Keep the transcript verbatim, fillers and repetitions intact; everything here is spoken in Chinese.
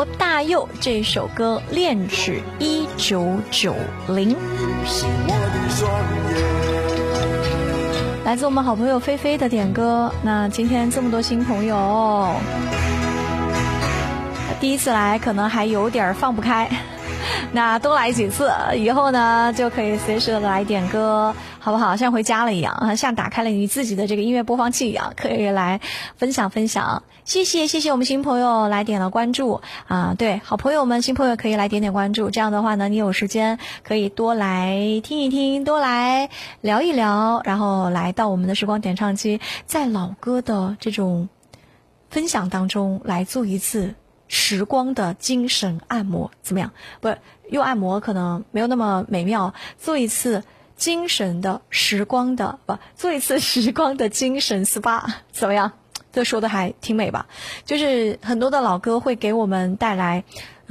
罗大佑这首歌《恋曲一九九零》，来自我们好朋友菲菲的点歌。那今天这么多新朋友，第一次来可能还有点放不开，那多来几次以后呢，就可以随时的来点歌，好不好？像回家了一样，像打开了你自己的这个音乐播放器一样，可以来分享分享。谢谢谢谢我们新朋友来点了关注啊，对，好朋友们新朋友可以来点点关注，这样的话呢，你有时间可以多来听一听，多来聊一聊，然后来到我们的时光点唱机，在老歌的这种分享当中来做一次时光的精神按摩，怎么样？不是用按摩可能没有那么美妙，做一次精神的时光的不做一次时光的精神 S P A 怎么样？这说的还挺美吧？就是很多的老歌会给我们带来